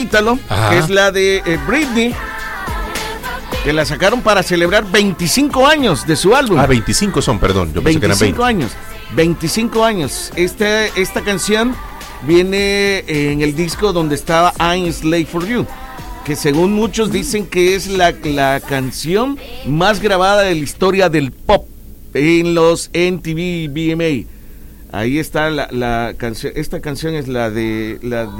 Ítalo, que es la de Britney, que la sacaron para celebrar 25 años de su álbum. 25 son, perdón, yo pensé que eran 20. 25 años. Esta canción viene en el disco donde estaba I'm a Slave for You, que según muchos dicen que es la canción más grabada de la historia del pop en los MTV VMA. Ahí está la canción. Esta canción es la de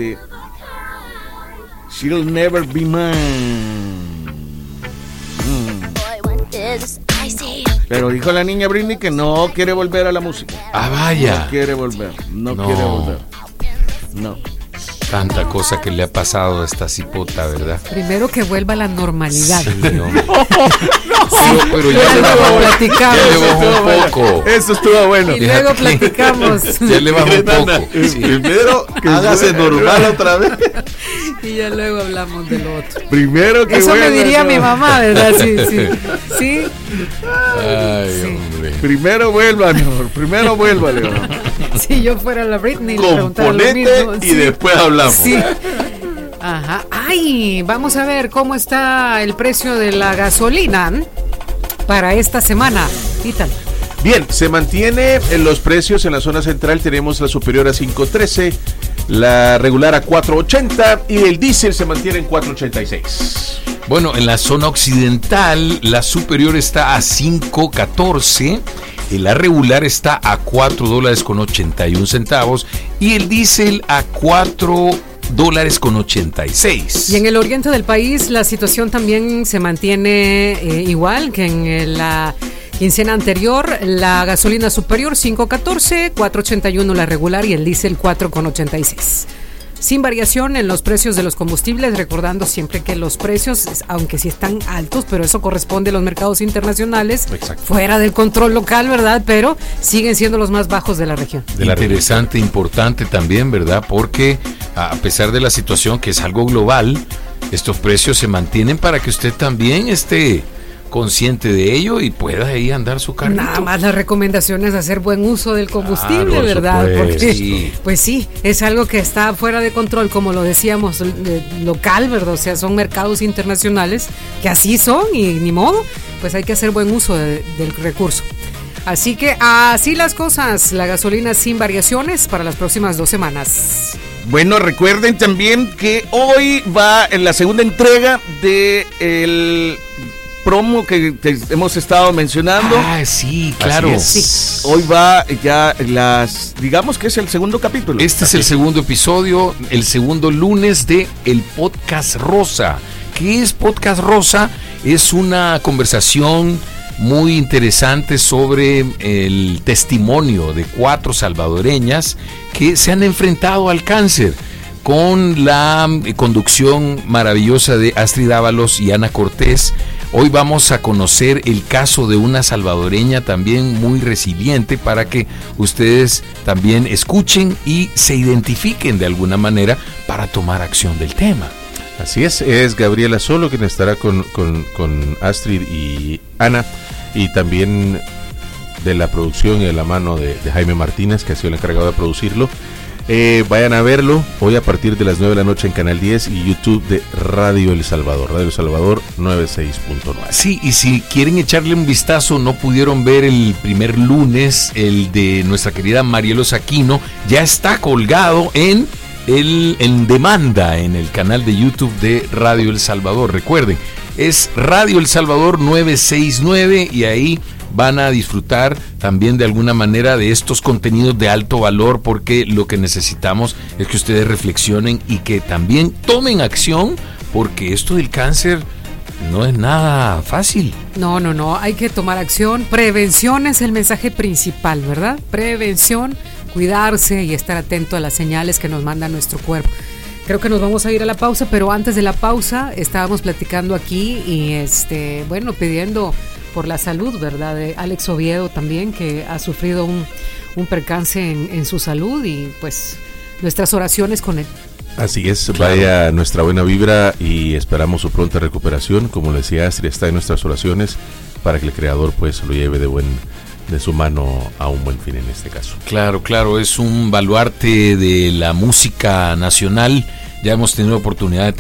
She'll Never Be Mine. Pero dijo la niña Britney que no quiere volver a la música. Vaya. No quiere volver. No. Tanta cosa que le ha pasado a esta cipota, ¿verdad? Primero que vuelva a la normalidad. Sí, no. Pero ya le bajó un poco. Eso estuvo bueno. Y luego platicamos. Ya le bajó un poco. Sí. Primero que hágase normal otra vez. Y ya luego hablamos de lo otro. Primero que eso me diría mi mamá, ¿verdad? Sí. Ay, hombre. Primero vuelva, amor. Primero vuelva, León. Si yo fuera la Britney, le preguntara lo mismo. Y después hablamos. Sí. Ajá. Ay, vamos a ver cómo está el precio de la gasolina para esta semana. Ítalo. Bien, se mantiene en los precios. En la zona central tenemos la superior a 5.13, la regular a 4.80 y el diésel se mantiene en 4.86. Bueno, en la zona occidental la superior está a 5.14, la regular está a $4.81 y el diésel a $4.86. Y en el oriente del país la situación también se mantiene igual que en la quincena anterior. La gasolina superior 5.14, 4.81 la regular y el diésel 4.86. Sin variación en los precios de los combustibles, recordando siempre que los precios, aunque sí están altos, pero eso corresponde a los mercados internacionales. Exacto. Fuera del control local, ¿verdad? Pero siguen siendo los más bajos de la región. Interesante, importante también, ¿verdad? Porque a pesar de la situación que es algo global, estos precios se mantienen para que usted también esté consciente de ello y pueda ahí andar su carrito. Nada más la recomendación es hacer buen uso del combustible, ¿verdad? Porque sí. Pues sí, es algo que está fuera de control, como lo decíamos, local, ¿verdad? O sea, son mercados internacionales que así son y ni modo, pues hay que hacer buen uso del recurso. Así que así las cosas, la gasolina sin variaciones para las próximas 2 semanas. Bueno, recuerden también que hoy va en la segunda entrega de el promo que hemos estado mencionando. Sí, claro. Sí. Hoy va ya digamos que es el segundo capítulo. Este es el segundo episodio, el segundo lunes de el Podcast Rosa. ¿Qué es Podcast Rosa? Es una conversación muy interesante sobre el testimonio de 4 salvadoreñas que se han enfrentado al cáncer, con la conducción maravillosa de Astrid Ábalos y Ana Cortés. Hoy vamos a conocer el caso de una salvadoreña también muy resiliente para que ustedes también escuchen y se identifiquen de alguna manera para tomar acción del tema. Así es Gabriela Solo quien estará con Astrid y Ana, y también de la producción y de la mano de Jaime Martínez, que ha sido el encargado de producirlo. Vayan a verlo hoy a partir de las 9 de la noche en Canal 10 y YouTube de Radio El Salvador 96.9. Sí, y si quieren echarle un vistazo, no pudieron ver el primer lunes, el de nuestra querida Marielos Aquino, ya está colgado en demanda en el canal de YouTube de Radio El Salvador. Recuerden, es Radio El Salvador 969 y ahí van a disfrutar también de alguna manera de estos contenidos de alto valor, porque lo que necesitamos es que ustedes reflexionen y que también tomen acción, porque esto del cáncer no es nada fácil. No, hay que tomar acción. Prevención es el mensaje principal, ¿verdad? Prevención, cuidarse y estar atento a las señales que nos manda nuestro cuerpo. Creo que nos vamos a ir a la pausa, pero antes de la pausa estábamos platicando aquí y pidiendo por la salud, ¿verdad? De Alex Oviedo también, que ha sufrido un percance en su salud, y pues nuestras oraciones con él. Así es, claro. Vaya nuestra buena vibra y esperamos su pronta recuperación. Como le decía Astrid, está en nuestras oraciones para que el Creador pues lo lleve de su mano a un buen fin en este caso. Claro, es un baluarte de la música nacional Ya hemos tenido oportunidad de